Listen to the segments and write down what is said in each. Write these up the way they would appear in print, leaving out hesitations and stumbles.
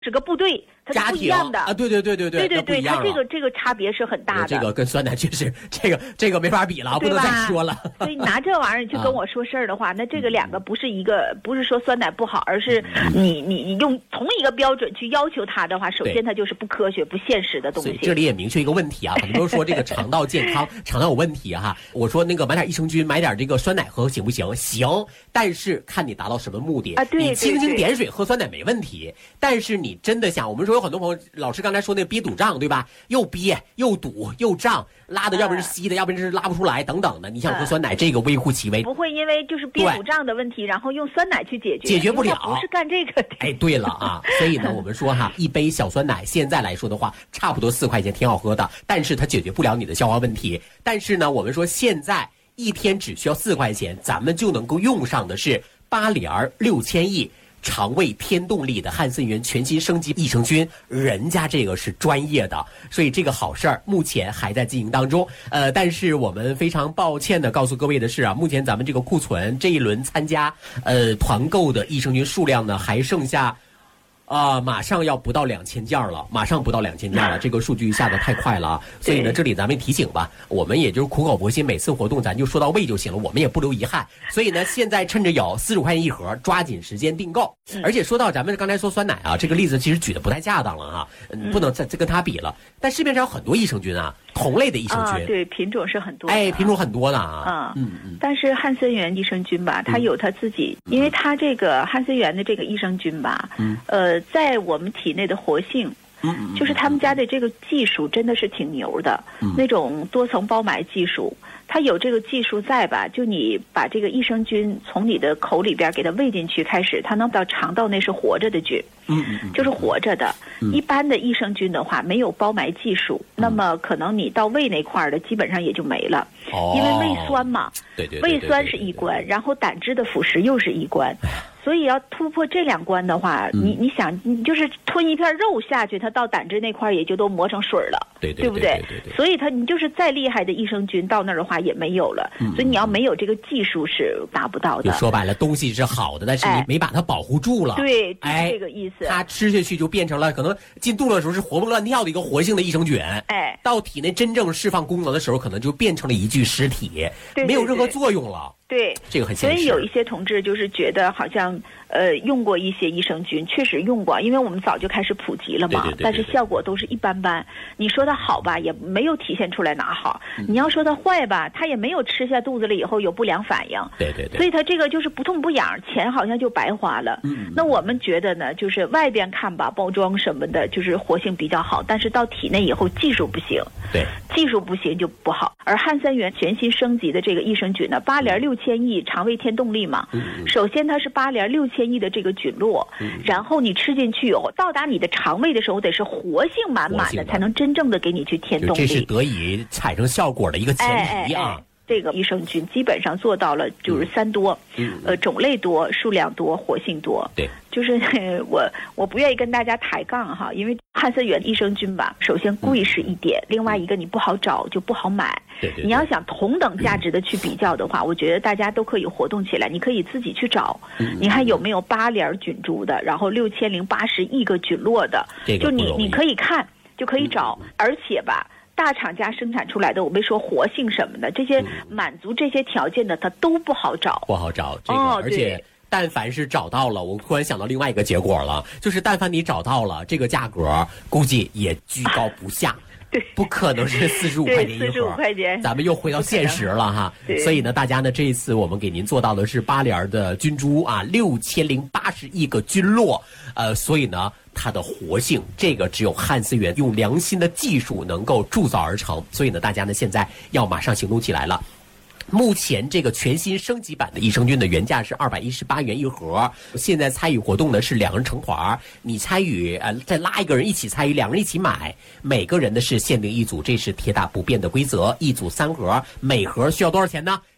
是个部队，它是不一样的啊，对，它这个差别是很大的。 这个跟酸奶确实，这个没法比了，不能再说了。 所以拿这玩意儿去跟我说事儿的话，那这个两个不是说酸奶不好，而是你用同一个标准去要求它的话，首先它就是不科学、不现实的东西。 所以这里也明确一个问题啊，很多人说这个肠道健康、肠道有问题哈。我说那个买点益生菌，买点这个酸奶喝行不行？行，但是看你达到什么目的。 对， 你蜻蜓点水喝酸奶没问题，但是你真的想，我们说有很多朋友，老师刚才说那憋堵胀，对吧？又憋又堵又胀，拉的要不然是稀的，要不然是拉不出来等等的。你想喝酸奶，这个微乎其微。 不会因为就是憋堵胀的问题，然后用酸奶去解决不了， 不是干这个的。 哎，对了啊，所以呢，我们说哈，一杯小酸奶现在来说的话，差不多4块钱，挺好喝的，但是它解决不了你的消化问题。但是呢，我们说现在一天只需要4块钱，咱们就能够用上的是8联6000亿。肠胃天动力的汉森源全新升级益生菌，人家这个是专业的，所以这个好事儿目前还在进行当中。但是我们非常抱歉的告诉各位的是啊，目前咱们这个库存这一轮参加团购的益生菌数量呢，还剩下。马上要不到2000件了，这个数据下得太快了啊！所以呢，这里咱们提醒吧，我们也就是苦口婆心，每次活动咱就说到位就行了，我们也不留遗憾。所以呢，现在趁着有45块钱一盒，抓紧时间订购。而且说到咱们刚才说酸奶啊，这个例子其实举的不太恰当了啊，不能再跟它比了。但市面上有很多益生菌啊，同类的益生菌， 对，品种是很多的， 品种很多的啊。 但是汉森源益生菌吧，它有它自己，因为它这个汉森源的这个益生菌吧，在我们体内的活性，就是他们家的这个技术真的是挺牛的，那种多层包埋技术，它有这个技术在吧？就你把这个益生菌从你的口里边给它喂进去开始，它能到肠道内是活着的菌，就是活着的。一般的益生菌的话没有包埋技术，那么可能你到胃那块的基本上也就没了，因为胃酸嘛，胃酸是一关，然后胆汁的腐蚀又是一关。所以要突破这2关的话，你想，你就是吞一片肉下去，它到胆汁那块也就都磨成水了，对不对？所以你就是再厉害的益生菌到那儿的话也没有了，所以你要没有这个技术是达不到的。 就说白了，东西是好的，但是你没把它保护住了。 对，这个意思。 它吃下去就变成了可能进肚子的时候是活蹦乱跳的一个活性的益生菌，到体内真正释放功能的时候，可能就变成了一具尸体，没有任何作用了。 对， 这个很现实。 所以有一些同志就是觉得好像用过一些益生菌，确实用过，因为我们早就开始普及了嘛，但是效果都是一般般。你说它好吧，也没有体现出来哪好；你要说它坏吧，它也没有吃下肚子里以后有不良反应。所以它这个就是不痛不痒，钱好像就白花了。那我们觉得呢，就是外边看吧，包装什么的，就是活性比较好，但是到体内以后技术不行，技术不行就不好。而汉森源全新升级的这个益生菌呢，8联6000亿肠胃天动力嘛，首先它是8联6000亿的这个菌落，然后你吃进去以后，到达你的肠胃的时候得是活性满满的，才能真正的给你去添动力。 这是得以产生效果的一个前提啊。 这个益生菌基本上做到了就是3多，种类多、数量多、活性多。 对， 就是我不愿意跟大家抬杠哈，因为汉森源益生菌吧，首先贵是一点，另外一个你不好找就不好买。你要想同等价值的去比较的话，我觉得大家都可以活动起来，你可以自己去找，你看有没有8联菌株的，然后6080亿个菌落的，就你可以看就可以找，而且吧。大厂家生产出来的，我没说活性什么的，这些满足这些条件的，它都不好找。 这个，而且但凡是找到了，我突然想到另外一个结果了，就是但凡你找到了，这个价格估计也居高不下。不可能是45块钱一盒，45 块钱， 咱们又回到现实了哈。所以呢，大家呢这一次我们给您做到的是8联的菌株啊，6080亿个菌落，所以呢它的活性，这个只有汉森源用良心的技术能够铸造而成。所以呢，大家呢现在要马上行动起来了。目前这个全新升级版的益生菌的原价是218元一盒，现在参与活动呢是2人成团，你参与再拉一个人一起参与，2人一起买，每个人的是限定一组，这是铁打不变的规则，一组3盒，每盒需要多少钱呢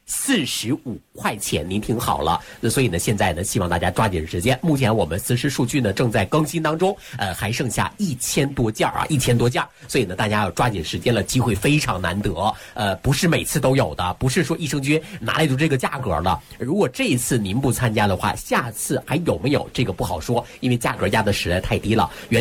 45块钱，您听好了。所以呢，现在呢，希望大家抓紧时间。目前我们实时数据呢正在更新当中，还剩下1000多件啊，1000多件。所以呢，大家要抓紧时间了，机会非常难得。不是每次都有的，不是说益生菌哪里就这个价格了。如果这一次您不参加的话，下次还有没有这个不好说，因为价格压的实在太低了。